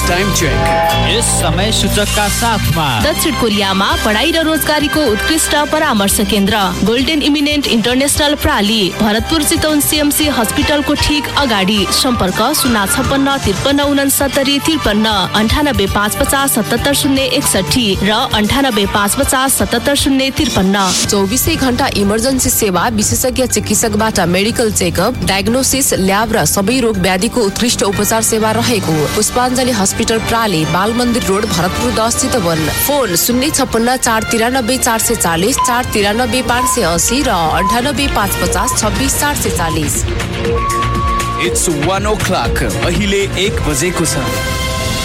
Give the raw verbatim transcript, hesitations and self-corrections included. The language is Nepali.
Time check. यस समय सूचकका साथमा दक्षिण कोरियामा पढाइ र रोजगारीको उत्कृष्ट परामर्श केन्द्र golden eminent international प्राली, Bharatpur Chitwan CMC हस्पिटलको ठीक अगाडि। सम्पर्क शून्य छप्पन्न त्रिपन्न उनसत्तरी त्रिपन्न अन्ठानब्बे पाँच पचास सतहत्तर शून्य एकसठी र अन्ठानब्बे पाँच पचास सतहत्तर शून्य त्रिपन्न। चौबिसै घण्टा इमर्जेन्सी सेवा, विशेषज्ञ चिकित्सकबाट मेडिकल चेकअप, डायग्नोसिस, ल्याब र सबै रोग व्याधिको उत्कृष्ट उपचार सेवा रहेको पुष्पाञ्जली हस्पिटल प्राली, बाल मन्दिर रोड, भरतपुर दस चितवन। फोन शून्य छप्पन्न चार तिरानब्बे चार सय चालिस, चार तिरानब्बे पाँच सय असी र अन्ठानब्बे पाँच पचास छब्बिस चार सय चालिस। It's one oh clock. अहिले एक बजेको छ।